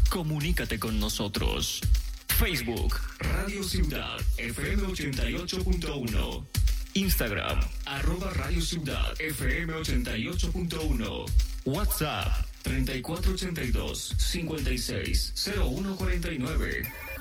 Comunícate con nosotros. Facebook, Radio Ciudad, FM 88.1. Instagram, @Radio Ciudad, FM 88.1. WhatsApp, 3482-560149.